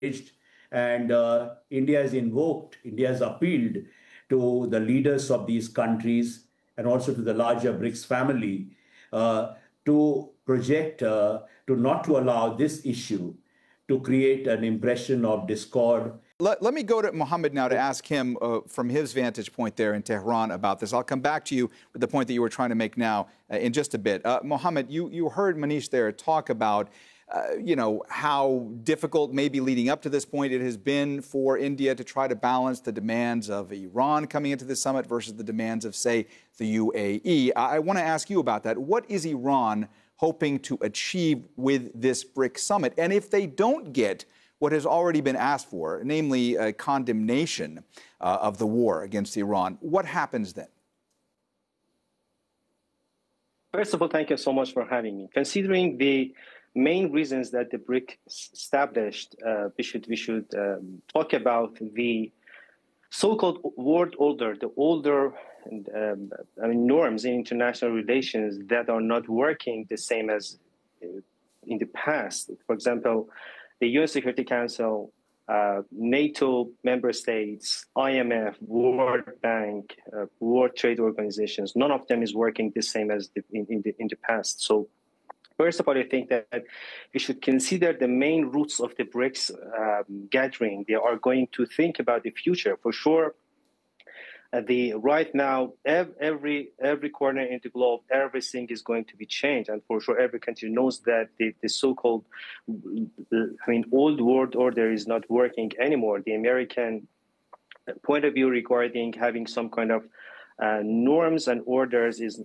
and India has appealed to the leaders of these countries and also to the larger BRICS family uh, to project, to not to allow this issue to create an impression of discord. Let me go to Mohammed now to ask him from his vantage point there in Tehran about this. I'll come back to you with the point that you were trying to make now in just a bit. Mohammed, you heard Manish there talk about how difficult maybe leading up to this point it has been for India to try to balance the demands of Iran coming into the summit versus the demands of, say, the UAE. I want to ask you about that. What is Iran hoping to achieve with this BRICS summit? And if they don't get what has already been asked for, namely a condemnation of the war against Iran, what happens then? First of all, thank you so much for having me. Considering the main reasons that the BRICS established, we should talk about the so-called world order, the older norms in international relations that are not working the same as in the past. For example, the UN Security Council, NATO member states, IMF, World Bank, World Trade Organizations, none of them is working the same as in the past. So first of all, I think that we should consider the main roots of the BRICS gathering. They are going to think about the future. For sure, right now, every corner in the globe, everything is going to be changed. And for sure, every country knows that the so-called, old world order is not working anymore. The American point of view regarding having some kind of norms and orders is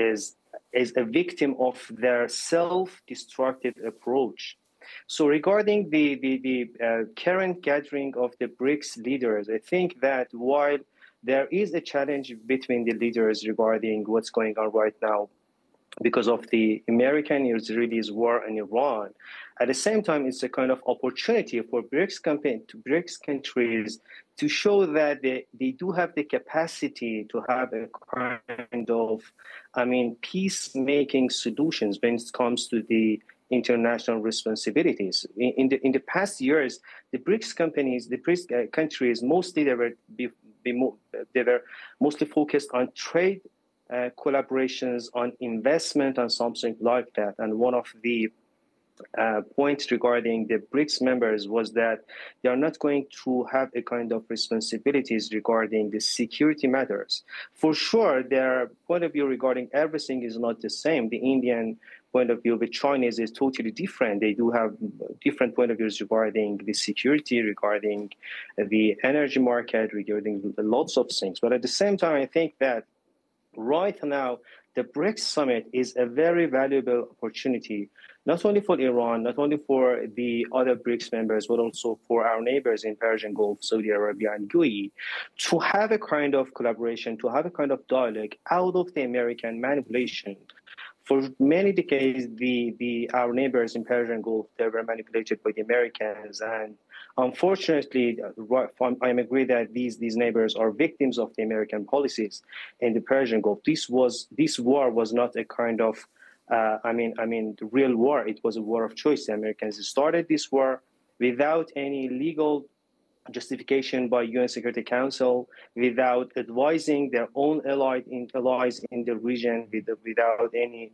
a victim of their self-destructive approach. So regarding the current gathering of the BRICS leaders, I think that while there is a challenge between the leaders regarding what's going on right now because of the American-Israelis war in Iran. At the same time, it's a kind of opportunity for BRICS countries to show that they do have the capacity to have a kind of, peacemaking solutions when it comes to the international responsibilities. In the past years, the BRICS countries, mostly they were mostly focused on trade collaborations, on investment, and something like that. And one of the points regarding the BRICS members was that they are not going to have a kind of responsibilities regarding the security matters. For sure, their point of view regarding everything is not the same. The Indian point of view with Chinese is totally different. They do have different point of views regarding the security, regarding the energy market, regarding lots of things. But at the same time, I think that right now, the BRICS summit is a very valuable opportunity, not only for Iran, not only for the other BRICS members, but also for our neighbors in Persian Gulf, Saudi Arabia, and UAE, to have a kind of collaboration, to have a kind of dialogue out of the American manipulation. For many decades, our neighbors in Persian Gulf, they were manipulated by the Americans, and unfortunately, I agree that these neighbors are victims of the American policies in the Persian Gulf. This war was not a kind of, the real war. It was a war of choice. The Americans started this war without any legal justification by UN Security Council, without advising their own allies in the region, without any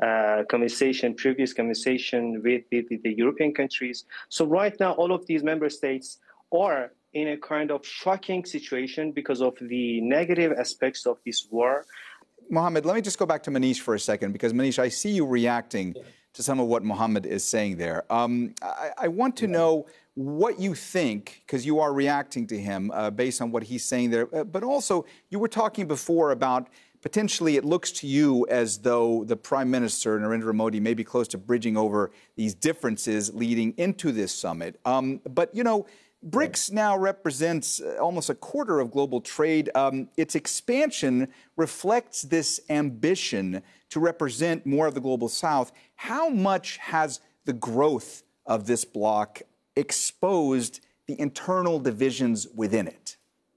previous conversation with the European countries. So right now, all of these member states are in a kind of shocking situation because of the negative aspects of this war. Mohammed, let me just go back to Manish for a second, because Manish, I see you reacting to some of what Mohammed is saying there. I want to know what you think, because you are reacting to him based on what he's saying there. But also, you were talking before about potentially it looks to you as though the Prime Minister, Narendra Modi, may be close to bridging over these differences leading into this summit. But, BRICS now represents almost a quarter of global trade. Its expansion reflects this ambition to represent more of the global South. How much has the growth of this bloc exposed the internal divisions within it?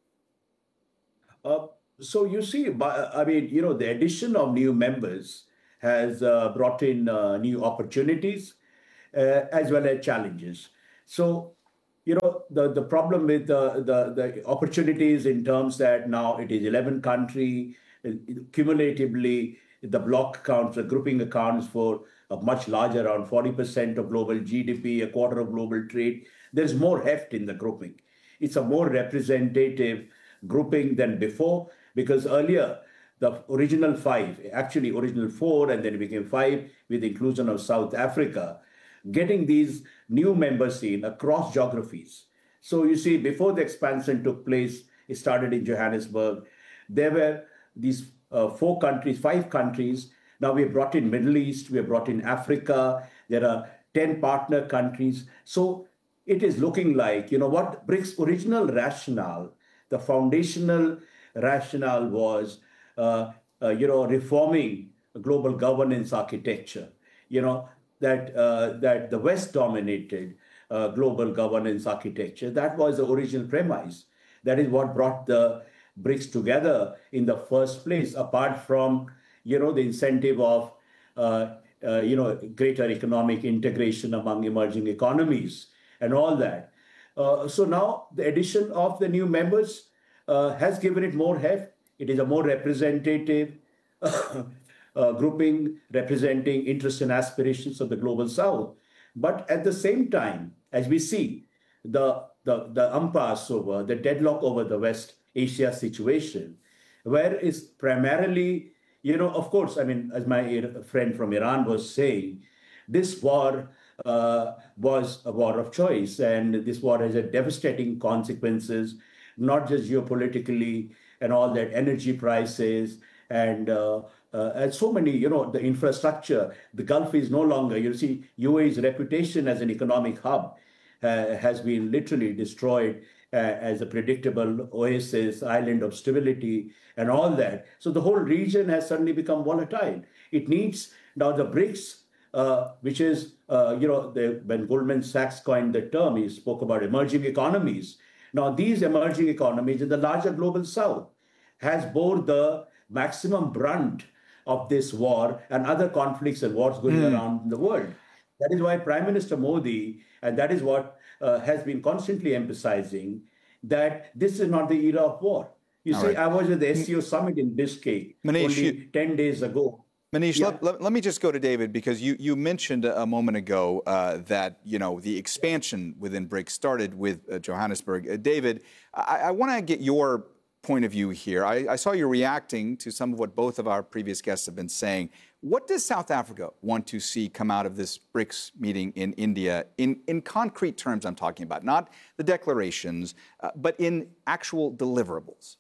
So you see, the addition of new members has brought in new opportunities as well as challenges. So the problem with the opportunities in terms that now it is 11 country, cumulatively, the block counts, the grouping accounts for a much larger, around 40% of global GDP, a quarter of global trade. There's more heft in the grouping. It's a more representative grouping than before, because earlier, the original five, actually original four, and then it became five with the inclusion of South Africa, getting these new members in across geographies. So you see, before the expansion took place, it started in Johannesburg. There were these four countries, five countries. Now we have brought in Middle East, we have brought in Africa. There are 10 partner countries. So it is looking like, what BRICS' original rationale, the foundational rationale was, reforming global governance architecture. That the West dominated global governance architecture. That was the original premise. That is what brought the BRICS together in the first place, apart from, the incentive of, greater economic integration among emerging economies and all that. So now the addition of the new members has given it more heft. It is a more representative grouping representing interests and aspirations of the global South. But at the same time, as we see, the impasse over, the deadlock over the West Asia situation, where is primarily, of course, as my friend from Iran was saying, this war was a war of choice, and this war has a devastating consequences, not just geopolitically and all that, energy prices, and so many, the infrastructure. The Gulf is no longer, UAE's reputation as an economic hub has been literally destroyed as a predictable oasis, island of stability, and all that. So the whole region has suddenly become volatile. It needs now the BRICS, which is, when Goldman Sachs coined the term, he spoke about emerging economies. Now, these emerging economies in the larger global South has bore the maximum brunt of this war and other conflicts and wars going around in the world. That is why Prime Minister Modi, and that is what has been constantly emphasizing, that this is not the era of war. I was at the SCO summit in Bishkek only 10 days ago. Manish, let me just go to David, because you mentioned a moment ago that, the expansion within BRICS started with Johannesburg. David, I want to get your point of view here. I saw you reacting to some of what both of our previous guests have been saying. What does South Africa want to see come out of this BRICS meeting in India, in concrete terms I'm talking about, not the declarations, but in actual deliverables?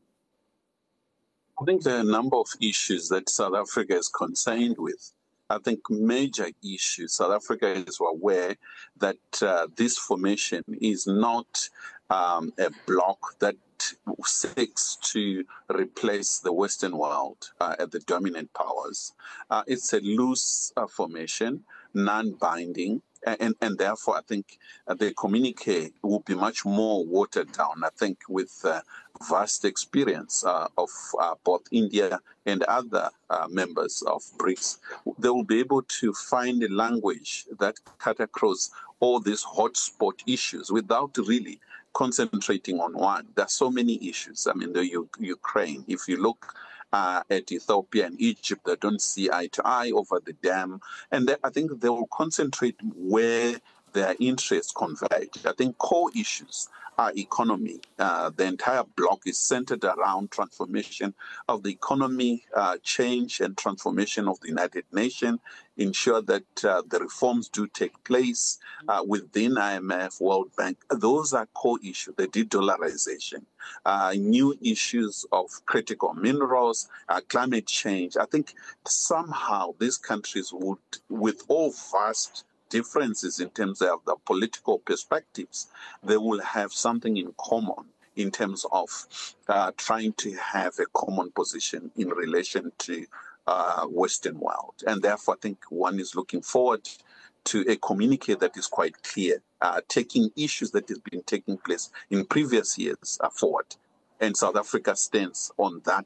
I think there are a number of issues that South Africa is concerned with. I think major issues. South Africa is aware that this formation is not a bloc that seeks to replace the Western world as the dominant powers. It's a loose formation, non-binding, and therefore I think the communique will be much more watered down. I think with vast experience of both India and other members of BRICS, they will be able to find a language that cut across all these hotspot issues without really concentrating on one. There are so many issues. The Ukraine, if you look at Ethiopia and Egypt, they don't see eye to eye over the dam. And I think they will concentrate where their interests converge. I think core issues are economy. The entire bloc is centered around transformation of the economy, change and transformation of the United Nations, ensure that the reforms do take place within IMF, World Bank. Those are core issues, the de-dollarization, new issues of critical minerals, climate change. I think somehow these countries would, with all vast differences in terms of the political perspectives, they will have something in common in terms of trying to have a common position in relation to Western world. And therefore, I think one is looking forward to a communique that is quite clear, taking issues that have been taking place in previous years forward. And South Africa stands on that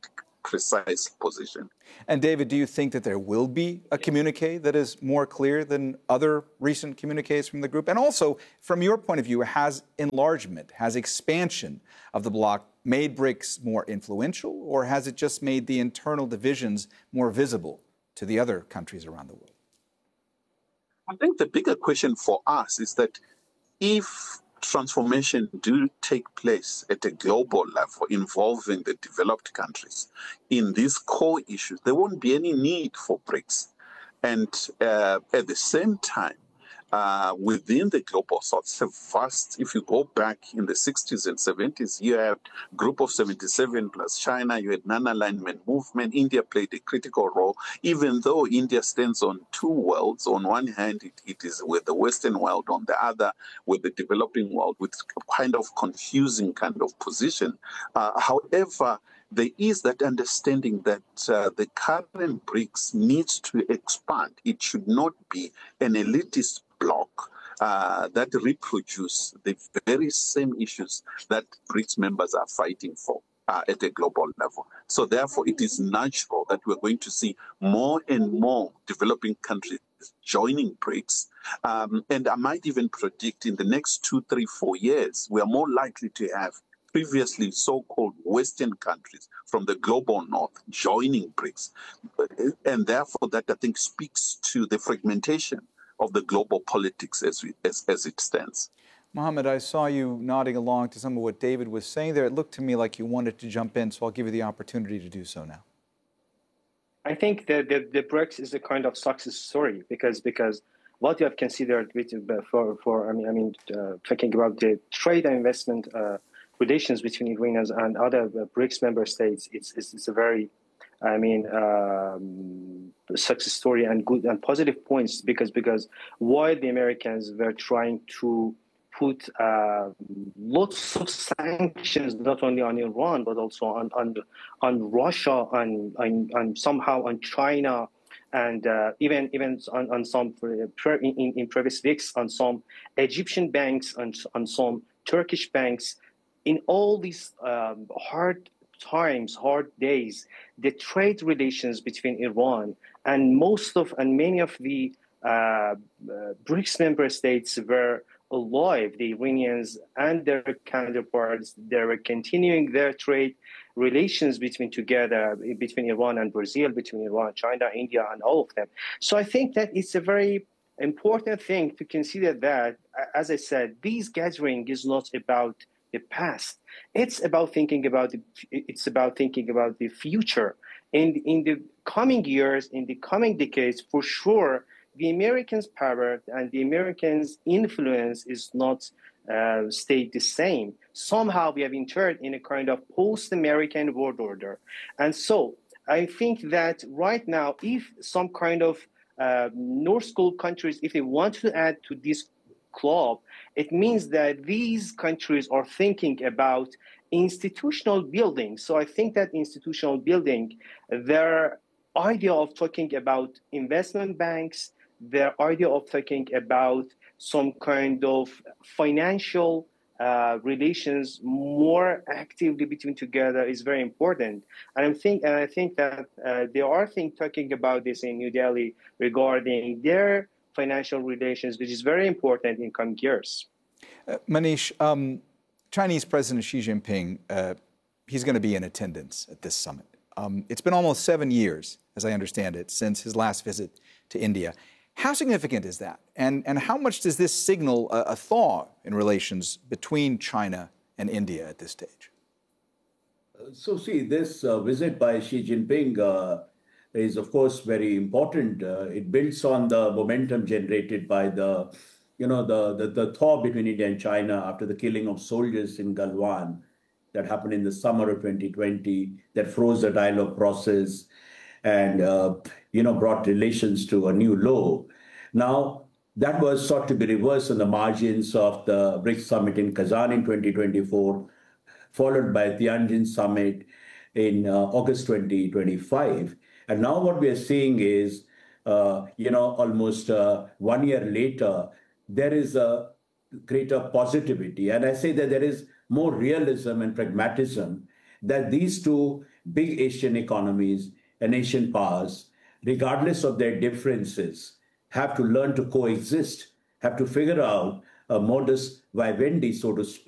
precise position. And David, do you think that there will be a communique that is more clear than other recent communiques from the group? And also, from your point of view, has enlargement, has expansion of the bloc made BRICS more influential, or has it just made the internal divisions more visible to the other countries around the world? I think the bigger question for us is that if transformation do take place at a global level involving the developed countries in these core issues, there won't be any need for BRICS. And at the same time, within the global south, it's a vast, if you go back in the 60s and 70s, you had Group of 77 plus China, you had non-alignment movement. India played a critical role, even though India stands on two worlds. On one hand, it is with the Western world, on the other, with the developing world, with kind of confusing kind of position. However, there is that understanding that the current BRICS needs to expand. It should not be an elitist bloc that reproduce the very same issues that BRICS members are fighting for at a global level. So therefore, it is natural that we're going to see more and more developing countries joining BRICS. And I might even predict in the next 2, 3, 4 years, we are more likely to have previously so-called Western countries from the global north joining BRICS. And therefore, that I think speaks to the fragmentation of the global politics as it stands. Mohammed, I saw you nodding along to some of what David was saying there. It looked to me like you wanted to jump in, so I'll give you the opportunity to do so now. I think the BRICS is a kind of success story because what you have considered talking about the trade and investment relations between Iranians and other BRICS member states, it's a very success story and good and positive points because while the Americans were trying to put lots of sanctions not only on Iran but also on Russia and somehow on China and even on some in previous weeks on some Egyptian banks and on some Turkish banks. In all these hard days, the trade relations between Iran and many of the BRICS member states were alive. The Iranians and their counterparts, they were continuing their trade relations between Iran and Brazil, between Iran, China, India, and all of them. So I think that it's a very important thing to consider that, as I said, this gathering is not about the past. It's about thinking about the future. And in the coming years, in the coming decades, for sure, the Americans' power and the Americans' influence is not stayed the same. Somehow we have entered in a kind of post-American world order. And so I think that right now, if some kind of North School countries, if they want to add to this club, it means that these countries are thinking about institutional building. So I think that institutional building, their idea of talking about investment banks, their idea of talking about some kind of financial relations more actively between together is very important. And I think that they are talking about this in New Delhi regarding their financial relations, which is very important in coming years. Manish, Chinese President Xi Jinping, he's going to be in attendance at this summit. It's been almost 7 years, as I understand it, since his last visit to India. How significant is that? And how much does this signal a thaw in relations between China and India at this stage? So see, this visit by Xi Jinping is, of course, very important. It builds on the momentum generated by the thaw between India and China after the killing of soldiers in Galwan that happened in the summer of 2020, that froze the dialogue process and, brought relations to a new low. Now, that was sought to be reversed on the margins of the BRICS summit in Kazan in 2024, followed by Tianjin summit in August 2025. And now what we are seeing is, almost 1 year later, there is a greater positivity. And I say that there is more realism and pragmatism that these two big Asian economies and Asian powers, regardless of their differences, have to learn to coexist, have to figure out a modus vivendi, so to speak.